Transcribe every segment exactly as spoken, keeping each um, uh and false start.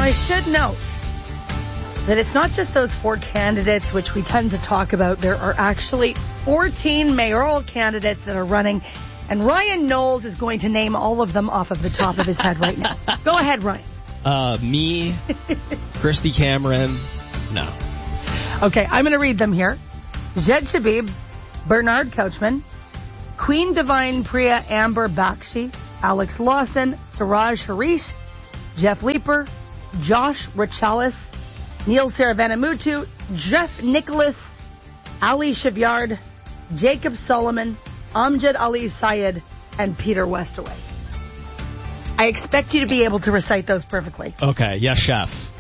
I should note that it's not just those four candidates which we tend to talk about. There are actually fourteen mayoral candidates that are running, and Ryan Knowles is going to name all of them off of the top of his head right now. Go ahead, Ryan. Uh, me, Christy Cameron, no. Okay, I'm going to read them here. Jed Shabib, Bernard Couchman, Queen Divine Priya Amber Bakshi, Alex Lawson, Siraj Harish, Jeff Leeper, Josh Rachalis, Neil Saravanamuthu, Jeff Nicholas, Ali Shavyard, Jacob Solomon, Amjad Ali Syed, and Peter Westaway. I expect you to be able to recite those perfectly. Okay, yes, chef.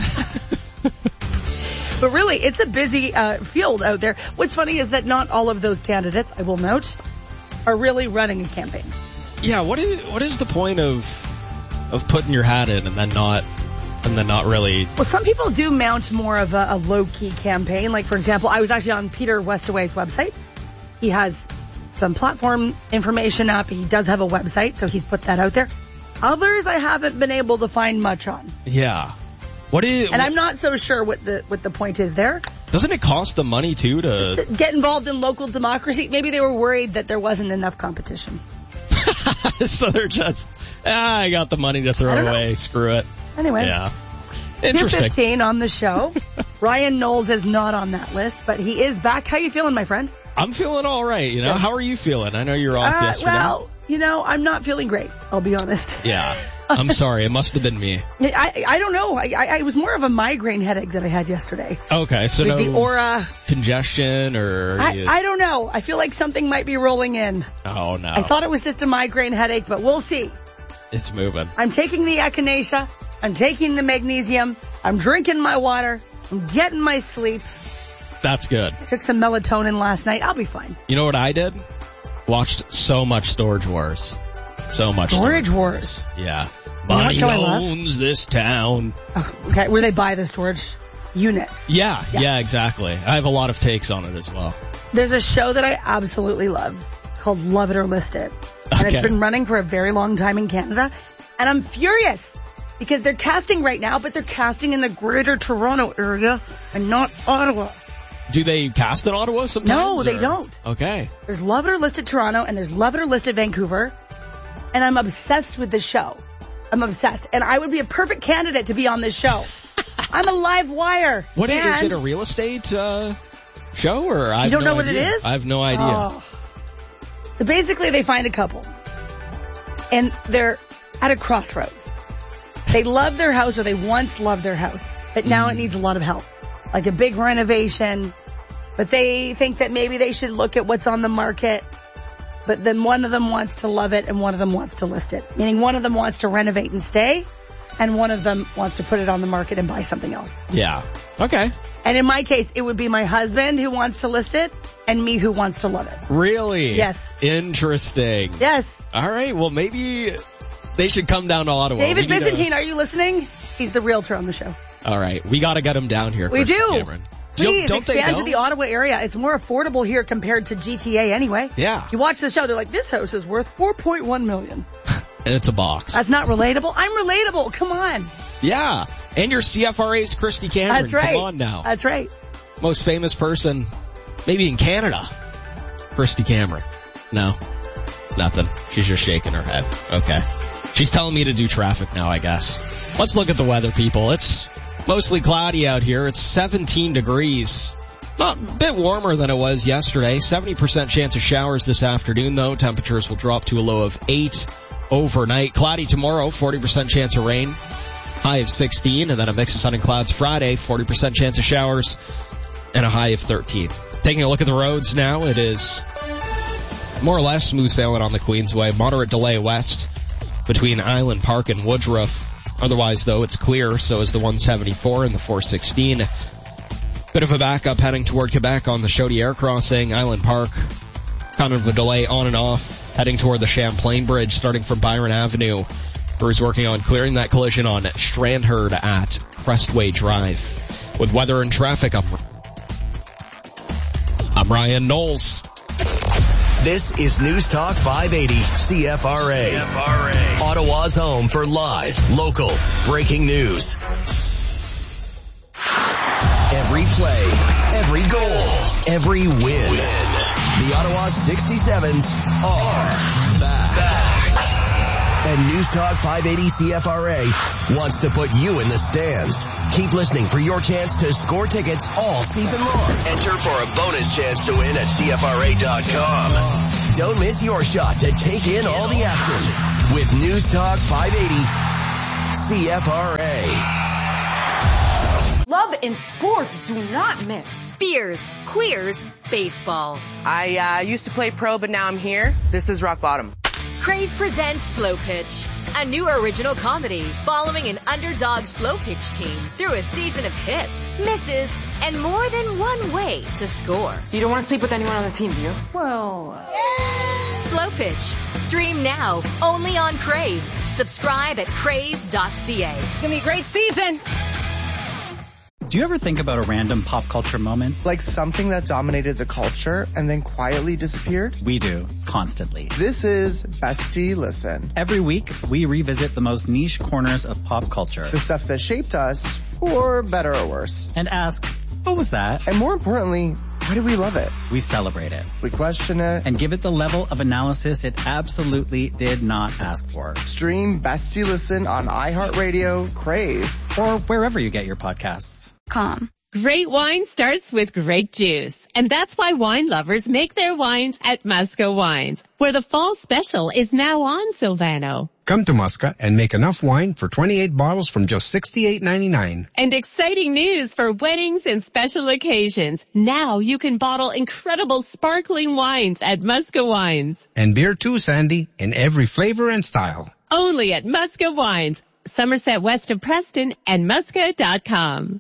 But really, it's a busy uh, field out there. What's funny is that not all of those candidates, I will note, are really running a campaign. Yeah, what is what is the point of of putting your hat in and then not and then not really? Well, some people do mount more of a, a low-key campaign. Like, for example, I was actually on Peter Westaway's website. He has some platform information up. He does have a website, so he's put that out there. Others I haven't been able to find much on. Yeah. What is? And I'm not so sure what the what the point is there. Doesn't it cost them money too to... to get involved in local democracy? Maybe they were worried that there wasn't enough competition. So they're just, ah, I got the money to throw away. Know. Screw it. Anyway. Yeah. Interesting. two fifteen on the show. Ryan Knowles is not on that list, but he is back. How you feeling, my friend? I'm feeling all right. You know, Good. How are you feeling? I know you're off uh, yesterday. Well, you know, I'm not feeling great. I'll be honest. Yeah. I'm sorry. It must have been me. I I don't know. I, I it was more of a migraine headache that I had yesterday. Okay, so With no the aura congestion or I, you... I don't know. I feel like something might be rolling in. Oh no. I thought it was just a migraine headache, but we'll see. It's moving. I'm taking the echinacea. I'm taking the magnesium. I'm drinking my water. I'm getting my sleep. That's good. I took some melatonin last night. I'll be fine. You know what I did? Watched so much Storage Wars. So much Storage, Storage Wars. Yeah. You know Money what I owns this town. Oh, okay, where they buy the storage units. Yeah, Yeah. yeah, exactly. I have a lot of takes on it as well. There's a show that I absolutely love called Love It or List It. And Okay. it's been running for a very long time in Canada. And I'm furious because they're casting right now, but they're casting in the greater Toronto area and not Ottawa. Do they cast in Ottawa sometimes? No, they or- don't. Okay. There's Love It or List It Toronto and there's Love It or List It Vancouver. And I'm obsessed with this show. I'm obsessed. And I would be a perfect candidate to be on this show. I'm a live wire. What is, and is it a real estate uh, show or I You don't have no know what idea. it is? I have no idea. Oh. So basically they find a couple and they're at a crossroads. They love their house or they once loved their house, but now Mm. it needs a lot of help. Like a big renovation, but they think that maybe they should look at what's on the market. But then one of them wants to love it and one of them wants to list it. Meaning one of them wants to renovate and stay and one of them wants to put it on the market and buy something else. Yeah. Okay. And in my case, it would be my husband who wants to list it and me who wants to love it. Really? Yes. Interesting. Yes. All right. Well, maybe they should come down to Ottawa. David We need Byzantine, a- are you listening? He's the realtor on the show. All right. We got to get him down here. We Christy do. Cameron. Please don't they expand know? to the Ottawa area. It's more affordable here compared to G T A anyway. Yeah. You watch the show, they're like, this house is worth four point one million. And it's a box. That's not relatable. I'm relatable. Come on. Yeah. And your C F R A's Christy Cameron. That's right. Come on now. That's right. Most famous person, maybe in Canada. Christy Cameron. No. Nothing. She's just shaking her head. Okay. She's telling me to do traffic now, I guess. Let's look at the weather, people. It's mostly cloudy out here. It's seventeen degrees. Not a bit warmer than it was yesterday. seventy percent chance of showers this afternoon, though. Temperatures will drop to a low of eight overnight. Cloudy tomorrow, forty percent chance of rain. High of sixteen, and then a mix of sun and clouds Friday, forty percent chance of showers, and a high of thirteen. Taking a look at the roads now, it is more or less smooth sailing on the Queensway. Moderate delay west between Island Park and Woodruff. Otherwise, though, it's clear, so is the one seventy-four and the four sixteen. Bit of a backup heading toward Quebec on the Chaudière crossing, Island Park. Kind of a delay on and off, heading toward the Champlain Bridge, starting from Byron Avenue. Crews working on clearing that collision on Strandherd at Crestway Drive. With weather and traffic, I'm, I'm Ryan Knowles. This is News Talk five eighty C F R A. C F R A. Ottawa's home for live, local, breaking news. Every play, every goal, every win. The Ottawa sixty-sevens are back. back. And News Talk five eighty C F R A wants to put you in the stands. Keep listening for your chance to score tickets all season long. Enter for a bonus chance to win at C F R A dot com. Don't miss your shot to take in all the action with News Talk five eighty C F R A. Love and sports do not mix. Beers, queers, baseball. I uh, used to play pro, but now I'm here. This is rock bottom. Crave presents Slow Pitch, a new original comedy following an underdog slow pitch team through a season of hits, misses, and more than one way to score. You don't want to sleep with anyone on the team, do you? Well, Slow Pitch. Stream now, only on Crave. Subscribe at crave dot c a. It's going to be a great season. Do you ever think about a random pop culture moment? Like something that dominated the culture and then quietly disappeared? We do, constantly. This is Bestie Listen. Every week, we revisit the most niche corners of pop culture. The stuff that shaped us, for better or worse. And ask, what was that? And more importantly, why do we love it? We celebrate it. We question it. And give it the level of analysis it absolutely did not ask for. Stream Bestie Listen on iHeartRadio, Crave, or wherever you get your podcasts. Com. Great wine starts with great juice. And that's why wine lovers make their wines at Musca Wines, where the fall special is now on Silvano. Come to Musca and make enough wine for twenty-eight bottles from just sixty-eight ninety-nine. And exciting news for weddings and special occasions. Now you can bottle incredible sparkling wines at Musca Wines. And beer too, Sandy, in every flavor and style. Only at Musca Wines, Somerset west of Preston, and musca dot com.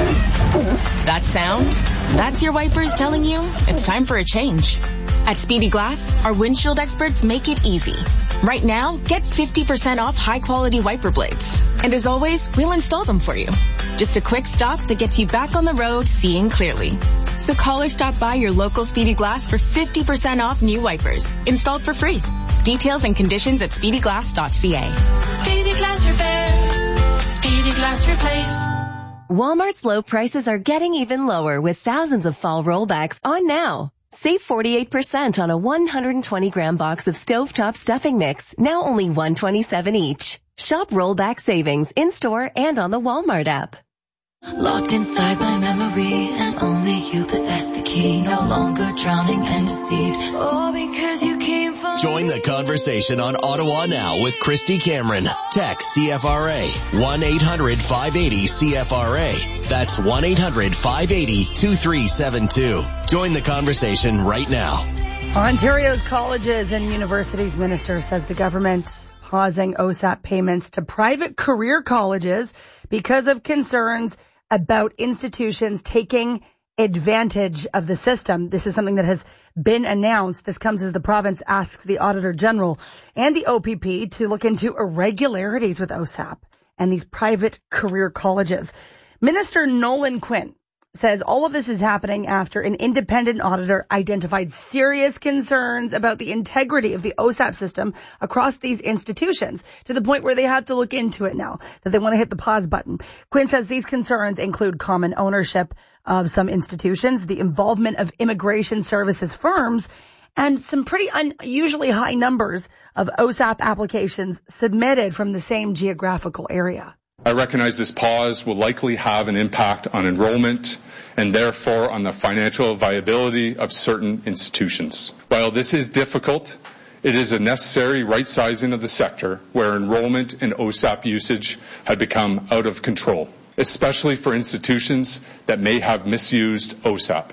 That sound? That's your wipers telling you it's time for a change. At Speedy Glass, our windshield experts make it easy. Right now, get fifty percent off high-quality wiper blades. And as always, we'll install them for you. Just a quick stop that gets you back on the road seeing clearly. So call or stop by your local Speedy Glass for fifty percent off new wipers, installed for free. Details and conditions at speedy glass dot c a. Speedy Glass Repair. Speedy Glass Replace. Walmart's low prices are getting even lower with thousands of fall rollbacks on now. Save forty-eight percent on a one hundred twenty gram box of stovetop stuffing mix, now only one dollar and twenty-seven cents each. Shop rollback savings in-store and on the Walmart app. Locked inside my memory, and only you possess the key. No longer drowning and deceived. Oh, because you came from Join the conversation on Ottawa Now with Christy Cameron. Text C F R A one eight hundred five eighty C F R A. That's one eight hundred five eighty two three seven two. Join the conversation right now. Ontario's colleges and universities minister says the government pausing O S A P payments to private career colleges because of concerns about institutions taking advantage of the system. This is something that has been announced. This comes as the province asks the Auditor General and the O P P to look into irregularities with O S A P and these private career colleges. Minister Nolan Quinn says all of this is happening after an independent auditor identified serious concerns about the integrity of the O S A P system across these institutions, to the point where they have to look into it now, that they want to hit the pause button. Quinn says these concerns include common ownership of some institutions, the involvement of immigration services firms, and some pretty unusually high numbers of O S A P applications submitted from the same geographical area. I recognize this pause will likely have an impact on enrollment and therefore on the financial viability of certain institutions. While this is difficult, it is a necessary right sizing of the sector where enrollment and O S A P usage had become out of control, especially for institutions that may have misused O S A P.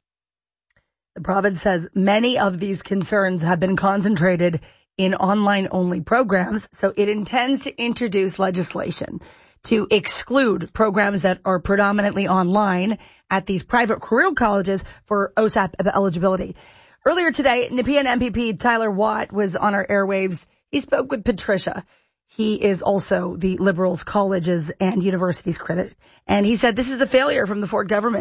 The province says many of these concerns have been concentrated in online-only programs, so it intends to introduce legislation to exclude programs that are predominantly online at these private career colleges for O S A P eligibility. Earlier today, Nepean M P P Tyler Watt was on our airwaves. He spoke with Patricia. He is also the Liberals Colleges and Universities critic. And he said this is a failure from the Ford government.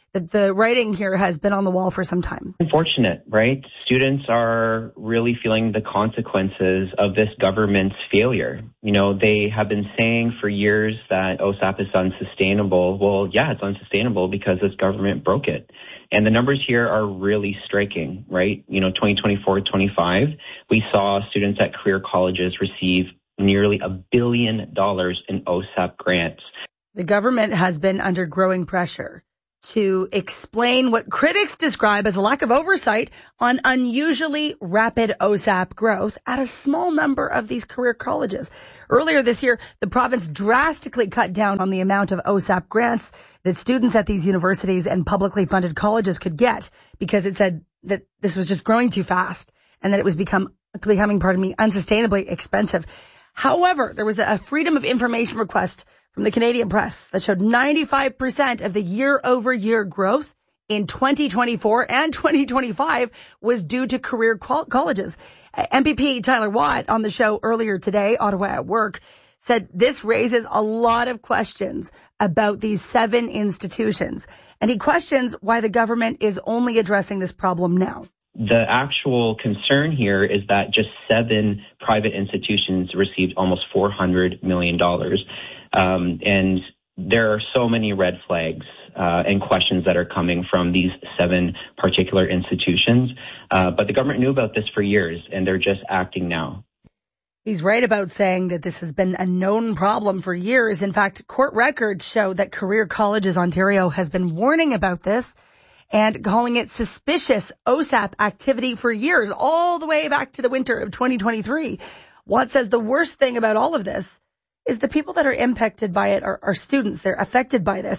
that the writing here has been on the wall for some time. Unfortunate, right? Students are really feeling the consequences of this government's failure. You know, they have been saying for years that O S A P is unsustainable. Well, yeah, it's unsustainable because this government broke it. And the numbers here are really striking, right? You know, twenty twenty-four twenty-five, we saw students at career colleges receive nearly a billion dollars in O S A P grants. The government has been under growing pressure to explain what critics describe as a lack of oversight on unusually rapid O S A P growth at a small number of these career colleges. Earlier this year, the province drastically cut down on the amount of O S A P grants that students at these universities and publicly funded colleges could get because it said that this was just growing too fast and that it was become becoming, pardon me, unsustainably expensive. However, there was a Freedom of Information request from the Canadian Press that showed ninety-five percent of the year-over-year growth in twenty twenty-four and twenty twenty-five was due to career colleges. M P P Tyler Watt on the show earlier today, Ottawa at Work, said this raises a lot of questions about these seven institutions. And he questions why the government is only addressing this problem now. The actual concern here is that just seven private institutions received almost four hundred million dollars. Um, and there are so many red flags uh, and questions that are coming from these seven particular institutions. Uh, but the government knew about this for years, and they're just acting now. He's right about saying that this has been a known problem for years. In fact, court records show that Career Colleges Ontario has been warning about this and calling it suspicious O S A P activity for years, all the way back to the winter of twenty twenty-three. Watt says the worst thing about all of this is the people that are impacted by it are, are students. They're affected by this.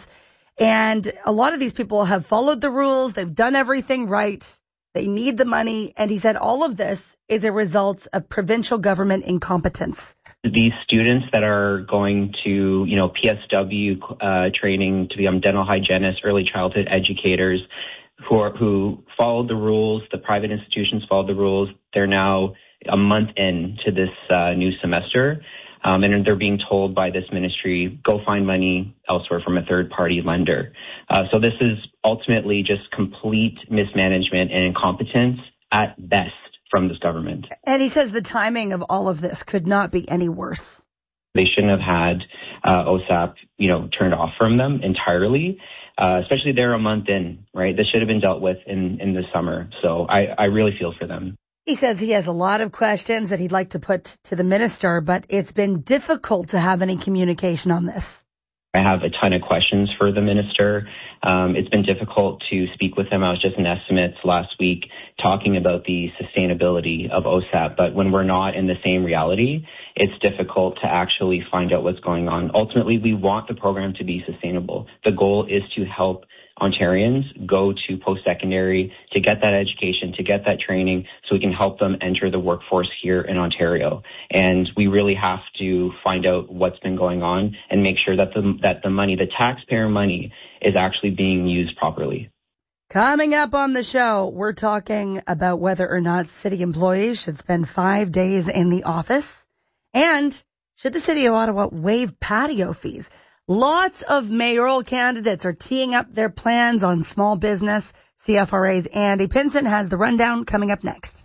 And a lot of these people have followed the rules. They've done everything right. They need the money. And he said all of this is a result of provincial government incompetence. These students that are going to, you know, P S W uh, training to become dental hygienists, early childhood educators who are, who followed the rules, the private institutions followed the rules. They're now a month into this uh, new semester. Um, and they're being told by this ministry, go find money elsewhere from a third-party lender. Uh, so this is ultimately just complete mismanagement and incompetence at best from this government. And he says the timing of all of this could not be any worse. They shouldn't have had uh, O S A P, you know, turned off from them entirely, uh, especially they're a month in, right? This should have been dealt with in, in the summer. So I, I really feel for them. He says he has a lot of questions that he'd like to put to the minister, but it's been difficult to have any communication on this. I have a ton of questions for the minister. Um, it's been difficult to speak with him. I was just in estimates last week talking about the sustainability of O S A P, but when we're not in the same reality, it's difficult to actually find out what's going on. Ultimately, we want the program to be sustainable. The goal is to help Ontarians go to post-secondary, to get that education, to get that training, so we can help them enter the workforce here in Ontario. And we really have to find out what's been going on and make sure that the that the money, the taxpayer money, is actually being used properly. Coming up on the show, we're talking about whether or not city employees should spend five days in the office, and should the City of Ottawa waive patio fees. Lots of mayoral candidates are teeing up their plans on small business. C F R A's Andy Pinson has the rundown coming up next.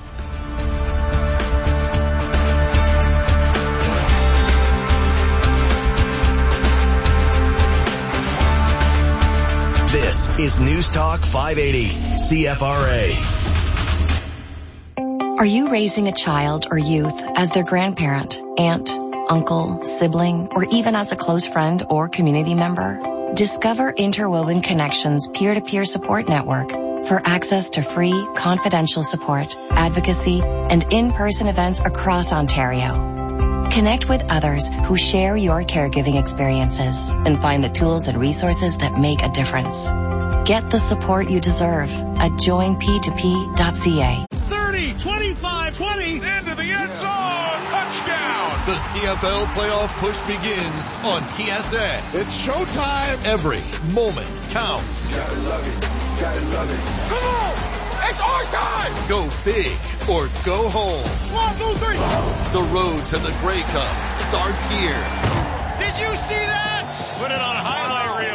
This is News Talk five eighty, C F R A. Are you raising a child or youth as their grandparent, aunt, uncle, sibling, or even as a close friend or community member? Discover Interwoven Connections peer-to-peer support network for access to free, confidential support, advocacy, and in-person events across Ontario. Connect with others who share your caregiving experiences and find the tools and resources that make a difference. Get the support you deserve at join p two p dot c a. thirty, twenty-five, twenty, into the end zone, touchdown! The C F L playoff push begins on T S N. It's showtime. Every moment counts. Gotta love it, gotta love it. Come on, it's our time! Go big or go home. One, two, three. The road to the Grey Cup starts here. Did you see that? Put it on a highlight reel. C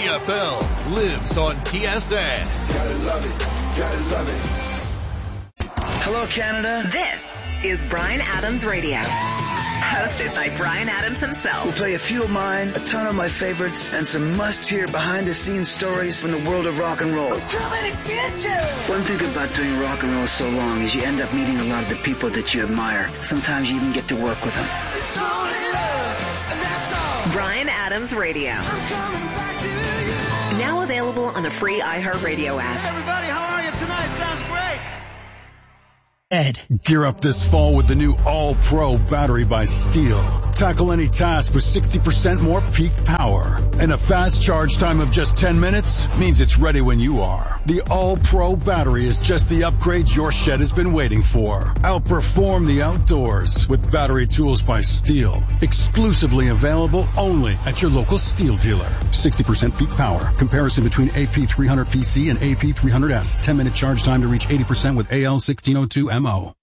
C F L lives on T S A. Gotta love it. Gotta love it. Hello, Canada. This is Bryan Adams Radio. Hosted by Bryan Adams himself. We'll play a few of mine, a ton of my favorites, and some must-hear behind-the-scenes stories from the world of rock and roll. Too many bitches! One thing about doing rock and roll so long is you end up meeting a lot of the people that you admire. Sometimes you even get to work with them. It's only love, and that's all. Bryan Adams Radio. I'm coming back to you. Now available on the free iHeartRadio app. Hey everybody, how are you tonight? Sounds great. Ed. Gear up this fall with the new All-Pro battery by Steel. Tackle any task with sixty percent more peak power. And a fast charge time of just ten minutes means it's ready when you are. The All-Pro battery is just the upgrade your shed has been waiting for. Outperform the outdoors with battery tools by Steel. Exclusively available only at your local Steel dealer. sixty percent peak power. Comparison between A P three hundred P C and A P three hundred S. ten minute charge time to reach eighty percent with A L sixteen oh two M O.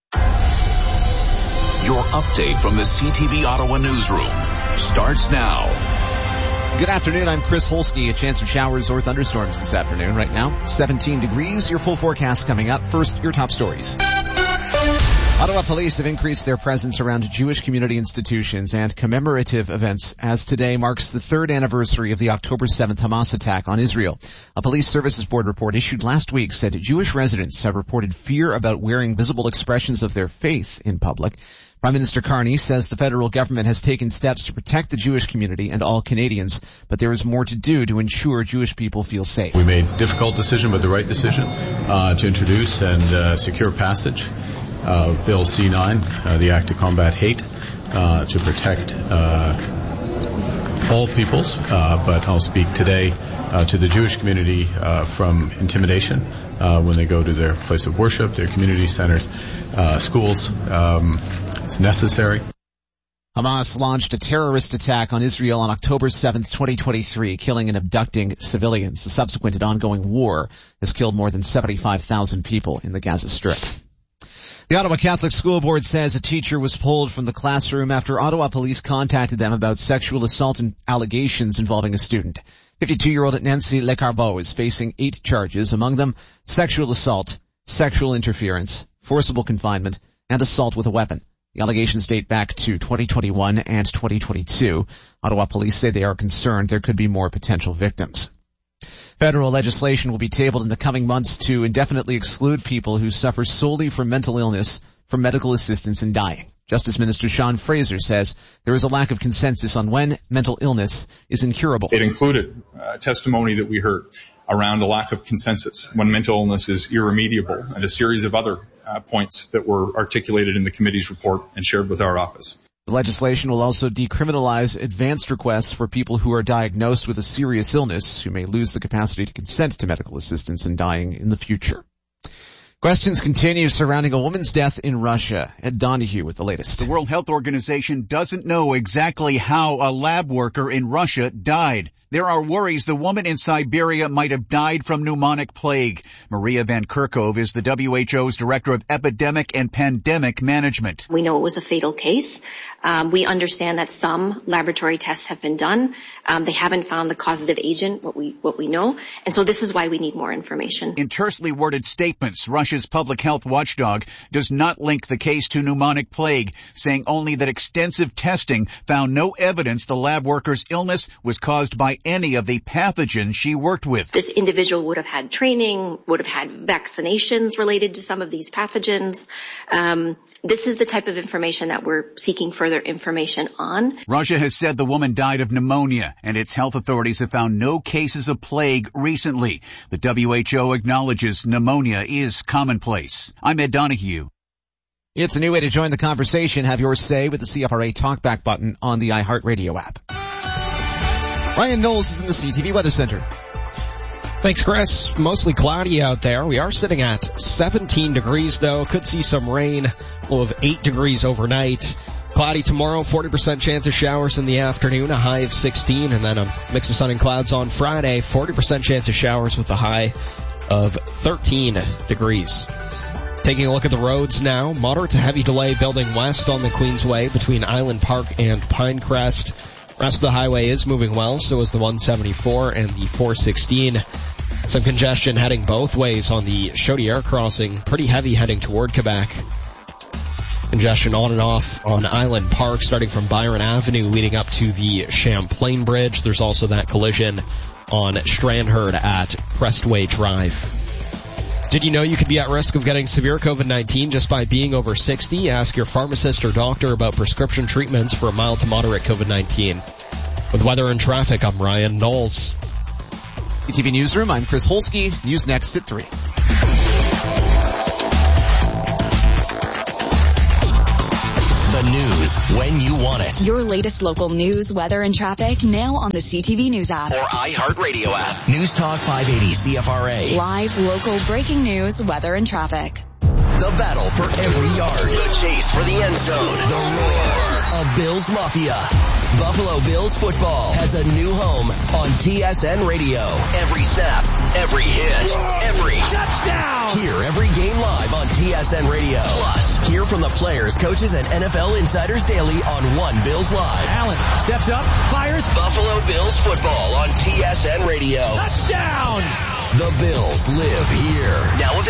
Your update from the C T V Ottawa newsroom starts now. Good afternoon, I'm Chris Holsky. A chance of showers or thunderstorms this afternoon. Right now, seventeen degrees. Your full forecast coming up. First, your top stories. Ottawa police have increased their presence around Jewish community institutions and commemorative events as today marks the third anniversary of the October seventh Hamas attack on Israel. A police services board report issued last week said Jewish residents have reported fear about wearing visible expressions of their faith in public. Prime Minister Carney says the federal government has taken steps to protect the Jewish community and all Canadians, but there is more to do to ensure Jewish people feel safe. We made a difficult decision, but the right decision, uh, to introduce and uh, secure passage Uh, Bill C nine, uh, the Act to Combat Hate, uh, to protect uh, all peoples, uh, but I'll speak today uh, to the Jewish community uh, from intimidation uh, when they go to their place of worship, their community centers, uh, schools. Um, it's necessary. Hamas launched a terrorist attack on Israel on October seventh, twenty twenty-three, killing and abducting civilians. The subsequent and ongoing war has killed more than seventy-five thousand people in the Gaza Strip. The Ottawa Catholic School Board says a teacher was pulled from the classroom after Ottawa police contacted them about sexual assault and allegations involving a student. fifty-two-year-old Nancy Lecarbeau is facing eight charges, among them sexual assault, sexual interference, forcible confinement, and assault with a weapon. The allegations date back to twenty twenty-one and twenty twenty-two. Ottawa police say they are concerned there could be more potential victims. Federal legislation will be tabled in the coming months to indefinitely exclude people who suffer solely from mental illness from medical assistance in dying. Justice Minister Sean Fraser says there is a lack of consensus on when mental illness is incurable. It included uh, testimony that we heard around a lack of consensus when mental illness is irremediable, and a series of other uh, points that were articulated in the committee's report and shared with our office. The legislation will also decriminalize advanced requests for people who are diagnosed with a serious illness who may lose the capacity to consent to medical assistance in dying in the future. Questions continue surrounding a woman's death in Russia. Ed Donahue with the latest. The World Health Organization doesn't know exactly how a lab worker in Russia died. There are worries the woman in Siberia might have died from pneumonic plague. Maria Van Kerkhove is the W H O's Director of Epidemic and Pandemic Management. We know it was a fatal case. Um, we understand that some laboratory tests have been done. Um, they haven't found the causative agent, what we what we know. And so this is why we need more information. In tersely worded statements, Russia's public health watchdog does not link the case to pneumonic plague, saying only that extensive testing found no evidence the lab worker's illness was caused by any of the pathogens she worked with. This individual would have had training, would have had vaccinations related to some of these pathogens. Um, this is the type of information that we're seeking further information on. Russia has said the woman died of pneumonia, and its health authorities have found no cases of plague recently. The W H O acknowledges pneumonia is commonplace. I'm Ed Donahue. It's a new way to join the conversation. Have your say with the C F R A Talkback button on the iHeartRadio app. Ryan Knowles is in the C T V Weather Center. Thanks, Chris. Mostly cloudy out there. We are sitting at seventeen degrees, though. Could see some rain. Low of eight degrees overnight. Cloudy tomorrow, forty percent chance of showers in the afternoon, a high of sixteen, and then a mix of sun and clouds on Friday, forty percent chance of showers with a high of thirteen degrees. Taking a look at the roads now, moderate to heavy delay building west on the Queensway between Island Park and Pinecrest. Rest of the highway is moving well, so is the one seventy-four and the four sixteen. Some congestion heading both ways on the Chaudière crossing, pretty heavy heading toward Quebec. Congestion on and off on Island Park, starting from Byron Avenue, leading up to the Champlain Bridge. There's also that collision on Strandherd at Crestway Drive. Did you know you could be at risk of getting severe COVID nineteen just by being over sixty? Ask your pharmacist or doctor about prescription treatments for mild to moderate COVID nineteen. With weather and traffic, I'm Ryan Knowles. C T V Newsroom, I'm Chris Holsky. News next at three. The news when you want it. Your latest local news, weather, and traffic now on the C T V News app. Or iHeartRadio app. News Talk five eighty C F R A. Live, local, breaking news, weather, and traffic. The battle for every yard. The chase for the end zone. The roar of Bills Mafia. Buffalo Bills football has a new home on T S N Radio. Every snap, every hit, every touchdown. Hear every game live on T S N Radio. Plus, hear from the players, coaches, and N F L insiders daily on One Bills Live. Allen steps up, fires. Buffalo Bills football on T S N Radio. Touchdown. The Bills live here. Now available